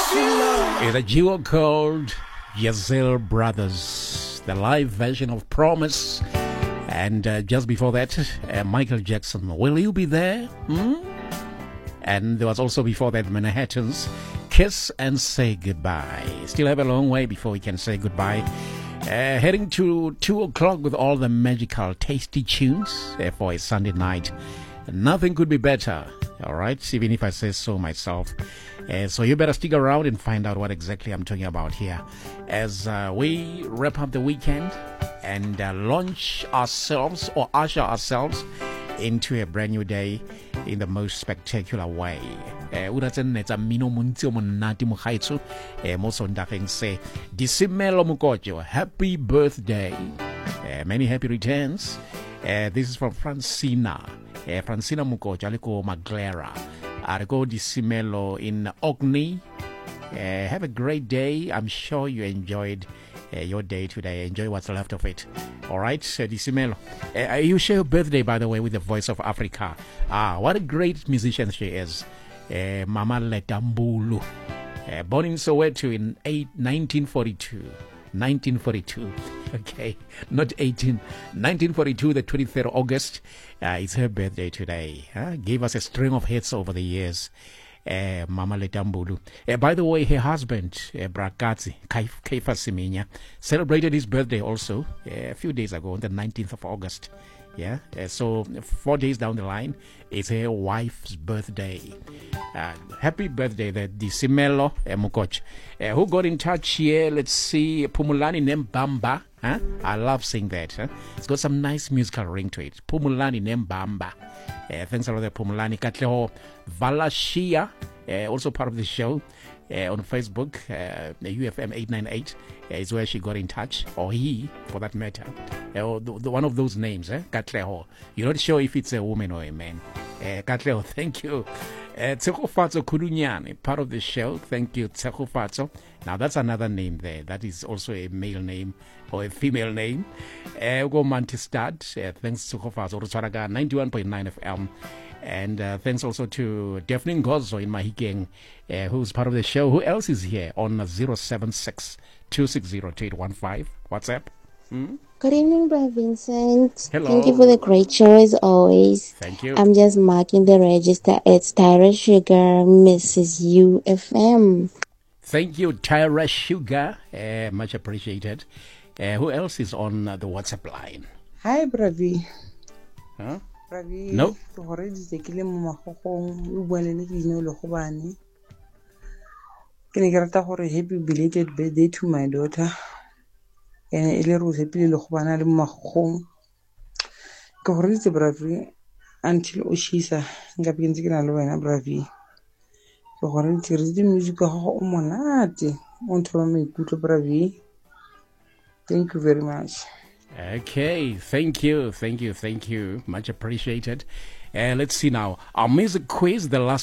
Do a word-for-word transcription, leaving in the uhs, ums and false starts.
It's a duo called Yazelle Brothers, the live version of Promise. And uh, just before that, uh, Michael Jackson, Will You Be There? Hmm? And there was also before that Manhattan's Kiss and Say Goodbye. Still have a long way before we can say goodbye. Uh, heading to two o'clock with all the magical, tasty tunes uh, for a Sunday night. Nothing could be better, all right, even if I say so myself. Uh, so you better stick around and find out what exactly I'm talking about here as uh, we wrap up the weekend and uh, launch ourselves or usher ourselves into a brand new day in the most spectacular way. Uratsenetsa mino montsi o monate mo gaetso mo sondageng se Disimelo Mokojo, happy birthday. Uh, many happy returns. Uh, this is from Francina. Uh, Francina Mokojo, aliko Maglera. Argo Disimelo in Ogni. Uh, have a great day. I'm sure you enjoyed uh, your day today. Enjoy what's left of it. All right, uh, Disimelo. Uh, you share your birthday, by the way, with the Voice of Africa. Ah, what a great musician she is. Uh, Mama Letambulu. Uh, born in Soweto in eight, nineteen forty-two. nineteen forty-two. Okay, not eighteen. nineteen forty-two, the twenty-third of August. Uh, it's her birthday today. Huh? Gave us a string of hits over the years. Uh, Mama Letambulu. Uh, by the way, her husband, uh, Brakatsi, Kaifa Siminya, celebrated his birthday also uh, a few days ago on the nineteenth of August. Yeah, uh, so four days down the line, it's her wife's birthday. Uh, happy birthday, the Disimelo uh, Mokoch. Uh, who got in touch here? Let's see, Pumulani Nembamba. Huh? I love saying that. Huh? It's got some nice musical ring to it. Pumulani Nembamba. Uh, thanks a lot, Pumulani. Katleho Valashia, uh, also part of the show. Uh, on Facebook, uh, U F M eight ninety-eight uh, is where she got in touch, or he, for that matter. Uh, or the, the, one of those names, eh? Katleho. You're not sure if it's a woman or a man. Uh, Katleho, thank you. Tsekofatso Kudunyane, part of the show. Thank you, Tsekofatso. Now, that's another name there. That is also a male name or a female name. Ugo Mantistad, uh, thanks to Tsekofatso. Rutswaraga, ninety-one point nine F M. And uh, thanks also to Daphne Ngozo in Mahikeng, uh, who's part of the show. Who else is here on zero seven six, two six zero, two eight one five? WhatsApp? Hmm? Good evening, Brother Vincent. Hello. Thank you for the great show as always. Thank you. I'm just marking the register. It's Tyra Sugar, Missus U F M. Thank you, Tyra Sugar. Uh, much appreciated. Uh, who else is on uh, the WhatsApp line? Hi, Bravi. Huh? Bravi. No. Happy belated birthday to my daughter. And ele rose pele le go bana le magogong ke gore itse Bravi until o shisa nka bintse ke na le wena Bravi ke gore itse re di music ga go monate o nthoba maikutlo Bravi. Thank you very much. Okay, thank you, thank you, thank you. Much appreciated. Uh, let's see now. Our music quiz, the last